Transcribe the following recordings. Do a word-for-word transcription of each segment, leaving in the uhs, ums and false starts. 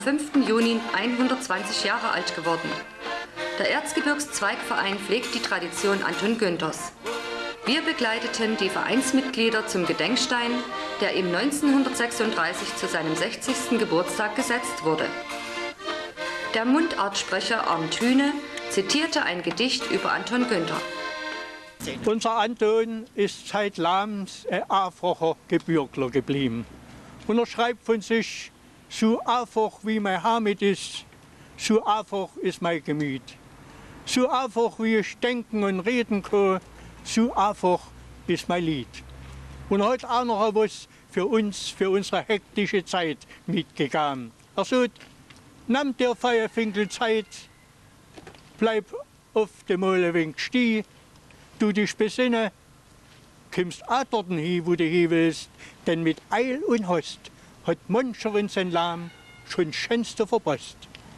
fünften Juni hundertzwanzig Jahre alt geworden. Der Erzgebirgszweigverein pflegt die Tradition Anton Günthers. Wir begleiteten die Vereinsmitglieder zum Gedenkstein, der ihm neunzehnhundertsechsunddreißig zu seinem sechzigsten Geburtstag gesetzt wurde. Der Mundartsprecher Arndt Hühne zitierte ein Gedicht über Anton Günther. Unser Anton ist seit Lahms ein einfacher Gebürgler geblieben. Und er schreibt von sich, so einfach wie mein Hamid ist, so einfach ist mein Gemüt. So einfach wie ich denken und reden kann, so einfach ist mein Lied. Und heute auch noch was für uns, für unsere hektische Zeit mitgegangen. Er sagt, nimm dir Feierfinkel Zeit, bleib auf dem Mal ein wenig stehen, du dich besinnen, kommst auch dort hin, wo du hin willst, denn mit Eil und Hast hat mancher in sein Leben schon das Schönste verpasst.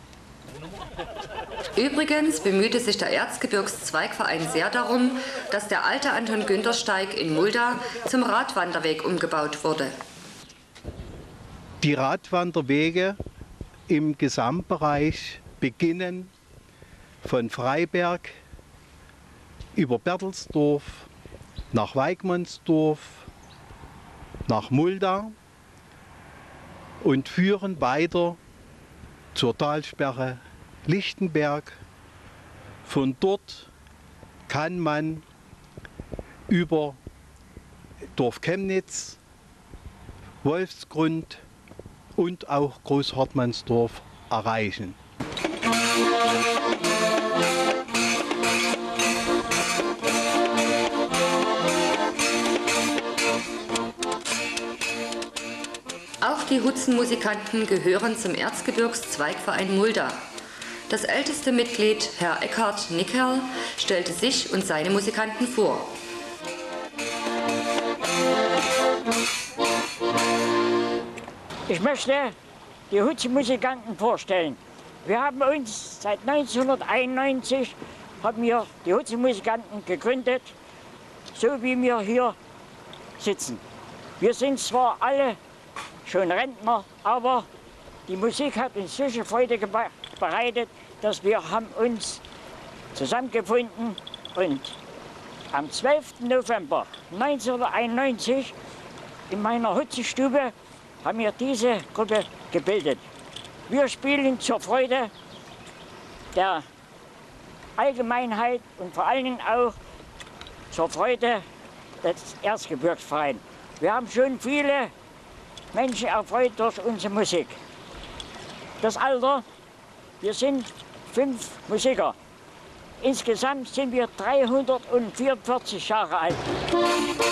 Übrigens bemühte sich der Erzgebirgszweigverein sehr darum, dass der alte Anton-Günther-Steig in Mulda zum Radwanderweg umgebaut wurde. Die Radwanderwege im Gesamtbereich beginnen von Freiberg über Bertelsdorf nach Weigmannsdorf, nach Mulda und führen weiter zur Talsperre Lichtenberg. Von dort kann man über Dorf Chemnitz, Wolfsgrund und auch Großhartmannsdorf erreichen. Auch die Hutzenmusikanten gehören zum Erzgebirgszweigverein Mulda. Das älteste Mitglied, Herr Eckhard Nickerl, stellte sich und seine Musikanten vor. Ich möchte die Hutzenmusikanten vorstellen. Wir haben uns seit neunzehnhunderteinundneunzig haben wir die Hutzenmusikanten gegründet, so wie wir hier sitzen. Wir sind zwar alle schon Rentner, aber die Musik hat uns solche Freude bereitet, dass wir haben uns zusammengefunden und am zwölften November neunzehnhunderteinundneunzig in meiner Hutzenstube haben wir diese Gruppe gebildet. Wir spielen zur Freude der Allgemeinheit und vor allen Dingen auch zur Freude des Erzgebirgsvereins. Wir haben schon viele Menschen erfreut durch unsere Musik. Das Alter, wir sind fünf Musiker. Insgesamt sind wir dreihundertvierundvierzig Jahre alt.